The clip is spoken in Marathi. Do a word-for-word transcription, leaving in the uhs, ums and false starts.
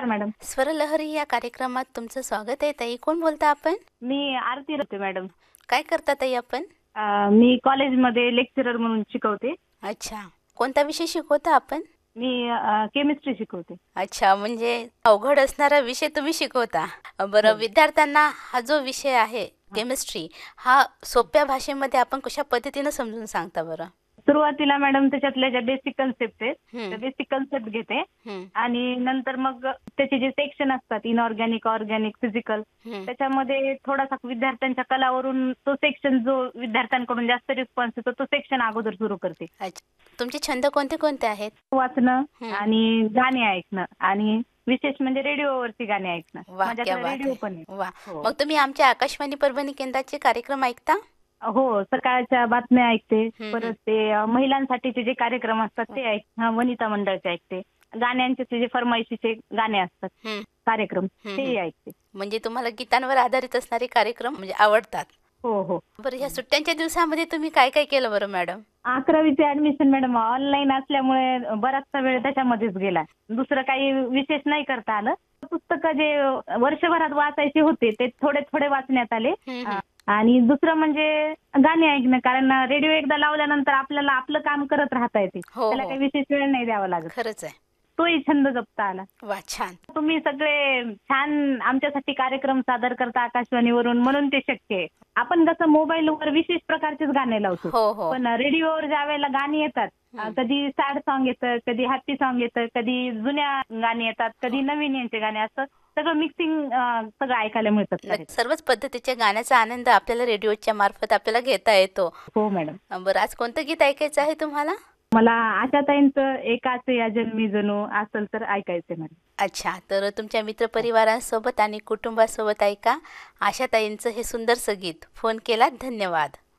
नमस्कार मॅडम. स्वरलहरी या कार्यक्रमात तुमचं स्वागत आहे ताई. कोण बोलता आपण? मी आरती राहते मॅडम. काय करता ताई आपण? अ, मी कॉलेजमध्ये लेक्चरर म्हणून शिकवते. अच्छा, कोणता विषय शिकवता आपण? मी केमिस्ट्री शिकवते. अच्छा, म्हणजे अवघड असणारा विषय तुम्ही शिकवता. बरं, हो. विद्यार्थ्यांना हा जो विषय आहे केमिस्ट्री, हा सोप्या भाषेमध्ये आपण कशा पद्धतीनं समजून सांगता बरं? सुरुवातीला मॅडम त्याच्यातल्या ज्या बेसिक कन्सेप्ट आहेत हं, त्या बेसिक कन्सेप्ट घेते हं, आणि नंतर मग त्याचे जे सेक्शन असतात इनऑर्गॅनिक, ऑर्गॅनिक, फिजिकल, हं. त्याच्यामध्ये थोडासा विद्यार्थ्यांच्या कलावरून तो सेक्शन जो विद्यार्थ्यांकडून जास्त रिस्पॉन्स येतो तो सेक्शन अगोदर सुरू करते. अच्छा, तुमचे छंद कोणते कोणते आहेत? वाचणं हं. आणि गाणी ऐकणं आणि विशेष म्हणजे रेडिओवरती गाणी ऐकणं. वा, क्या माझ्याकडे बात रेडिओ आहे. पण आहे. वा, हो. मग तुम्ही आमच्या आकाशवाणी परभणी केंद्राचे कार्यक्रम ऐकता? हो, सकाळच्या बातम्या ऐकते. हं, परत हं. ते अ, महिलांसाठीचे जे कार्यक्रम असतात ते ऐक हां, वनिता मंडळचे ऐकते. गाण्यांचे ते जे फरमाईशीचे गाणे असतात, हं, कार्यक्रम हं, हं. तेही ऐकते. म्हणजे तुम्हाला गीतांवर आधारित असणारे कार्यक्रम म्हणजे आवडतात. हो, हो. बरं, ह्या सुट्ट्यांच्या दिवसामध्ये तुम्ही काय काय केलं बरं मॅडम? अकरावीचे ॲडमिशन मॅडम ऑनलाईन असल्यामुळे बराचसा वेळ त्याच्यामध्येच गेला. दुसरं काही विशेष नाही करता आलं. पुस्तकं जे वर्षभरात वाचायचे होते ते थोडे थोडे वाचण्यात आले. हं, अ, हं. आणि दुसरं म्हणजे गाणी ऐकणं. कारण रेडिओ एकदा लावल्यानंतर आपल्याला आपलं काम करत राहता येते. हो, त्याला हो. काही विशेष वेळ नाही द्यावा लागत. खरंच आहे. तोही छंद जपता आला. वा, छान. तुम्ही सगळे छान आमच्यासाठी कार्यक्रम सादर करता आकाशवाणीवरून म्हणून ते शक्य आहे. आपण कसं मोबाईलवर विशेष प्रकारचेच गाणे लावतो. हो, हो. पण रेडिओवर ज्या वेळेला गाणी येतात, अ, हं. कधी सॅड सॉन्ग येतं, कधी हॅपी सॉन्ग येतं, कधी जुन्या गाणी येतात, कधी नवीन यांचे गाणे असतात. सगळं मिक्सिंग सगळं ऐकायला मिळतात. नक्की. कार्यक्रम. सर्वच पद्धतीच्या गाण्याचा आनंद आपल्याला रेडिओच्या मार्फत आपल्याला घेता येतो. हो मॅडम. अं, बरं, आज कोणतं गीत ऐकायचं आहे तुम्हाला? मला आशाताईंचं एकाच या जन्मी जणू असेल तर ऐकायचं मॅडम. अच्छा, तर तुमच्या मित्रपरिवारांसोबत आणि कुटुंबासोबत ऐका आशाताईंचं हे सुंदरसं गीत. फोन केलात धन्यवाद.